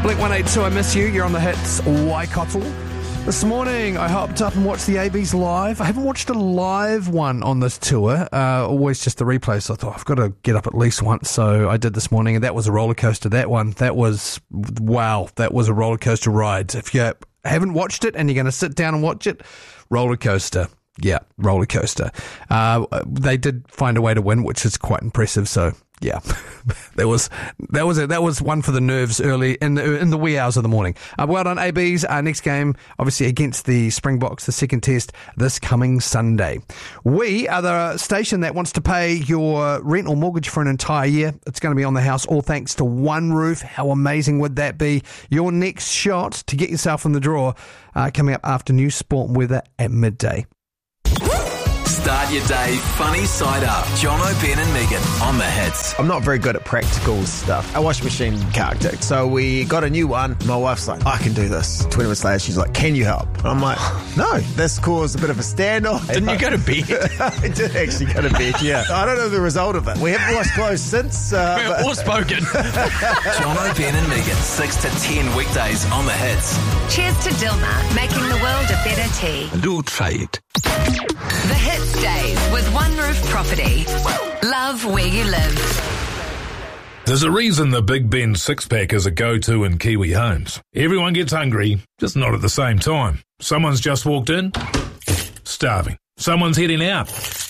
Blink-182, I miss you. You're on the hits, Waikato. This morning, I hopped up and watched the ABs live. I haven't watched a live one on this tour, always just the replay, so I thought I've got to get up at least once, so I did this morning, and that was a roller coaster. That one, that was, wow, that was a roller coaster ride. If you haven't watched it and you're going to sit down and watch it, roller coaster. Yeah, roller coaster. They did find a way to win, which is quite impressive, so yeah, that was one for the nerves early in the wee hours of the morning. Well done, ABs. Next game, obviously against the Springboks, the second test this coming Sunday. We are the station that wants to pay your rent or mortgage for an entire year. It's going to be on the house, all thanks to One Roof. How amazing would that be? Your next shot to get yourself in the draw coming up after new sport and weather at midday. Start your day funny side up. Jono, Ben and Megan on the hits. I'm not very good at practical stuff. Our washing machine can't dig, so we got a new one. My wife's like, I can do this. 20 minutes later, she's like, can you help? And I'm like, no. This caused a bit of a standoff. Didn't you go to bed? I did actually go to bed, yeah. I don't know the result of it. We haven't washed clothes since. Or spoken. Jono, Ben and Megan, 6 to 10 weekdays on the hits. Cheers to Dilmah, making the world a better tea. Do try it. The Hits Days with One Roof Property. Love where you live. There's a reason the Big Ben six-pack is a go-to in Kiwi homes. Everyone gets hungry, just not at the same time. Someone's just walked in, starving. Someone's heading out,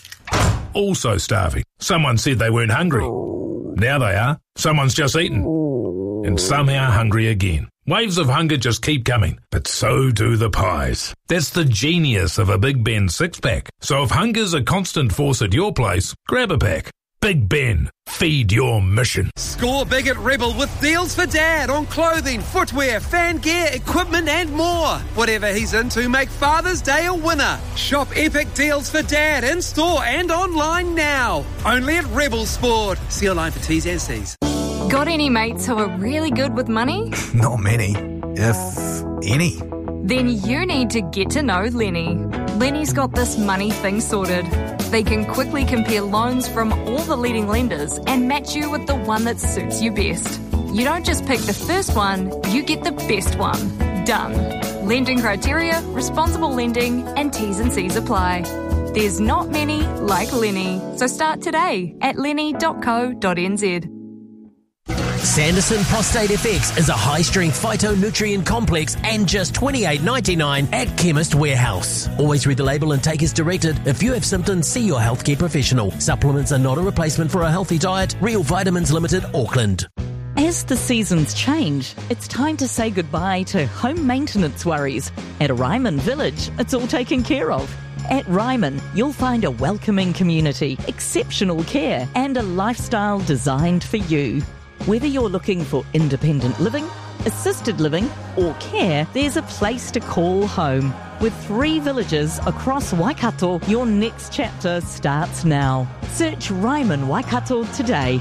also starving. Someone said they weren't hungry. Now they are. Someone's just eaten, and somehow hungry again. Waves of hunger just keep coming, but so do the pies. That's the genius of a Big Ben six-pack. So if hunger's a constant force at your place, grab a pack. Big Ben, feed your mission. Score big at Rebel with deals for Dad on clothing, footwear, fan gear, equipment and more. Whatever he's into, make Father's Day a winner. Shop epic deals for Dad in store and online now. Only at Rebel Sport. See your line for T's and C's. Got any mates who are really good with money? Not many, if any. Then you need to get to know Lenny. Lenny's got this money thing sorted. They can quickly compare loans from all the leading lenders and match you with the one that suits you best. You don't just pick the first one, you get the best one. Done. Lending criteria, responsible lending, and T's and C's apply. There's not many like Lenny, so start today at lenny.co.nz. Sanderson Prostate FX is a high-strength phytonutrient complex and just $28.99 at Chemist Warehouse. Always read the label and take as directed. If you have symptoms, see your healthcare professional. Supplements are not a replacement for a healthy diet. Real Vitamins Limited, Auckland. As the seasons change, it's time to say goodbye to home maintenance worries. At Ryman Village, it's all taken care of. At Ryman, you'll find a welcoming community, exceptional care, and a lifestyle designed for you. Whether you're looking for independent living, assisted living, or care, there's a place to call home. With 3 villages across Waikato, your next chapter starts now. Search Ryman Waikato today.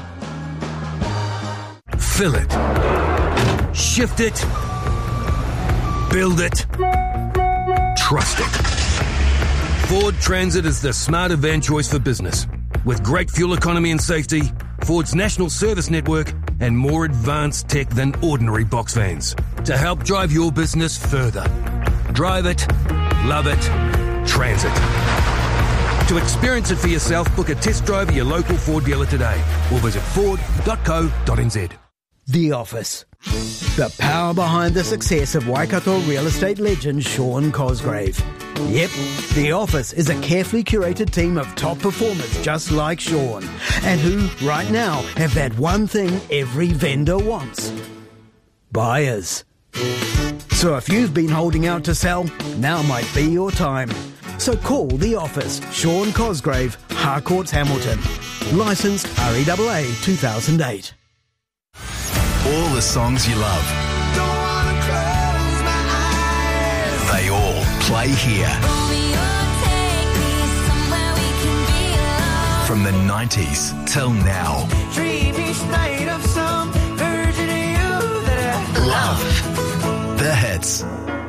Fill it. Shift it. Build it. Trust it. Ford Transit is the smarter van choice for business. With great fuel economy and safety, Ford's national service network, and more advanced tech than ordinary box vans to help drive your business further. Drive it, love it, Transit. To experience it for yourself, book a test drive at your local Ford dealer today or visit ford.co.nz. The Office. The power behind the success of Waikato real estate legend Sean Cosgrave. Yep, The Office is a carefully curated team of top performers just like Sean, and who, right now, have that one thing every vendor wants. Buyers. So if you've been holding out to sell, now might be your time. So call The Office, Sean Cosgrave, Harcourts, Hamilton. Licensed REAA 2008. All the songs you love. Don't wanna close my eyes. They all play here. From the 90s till now. Dream each night of some version of you that I love. The hits.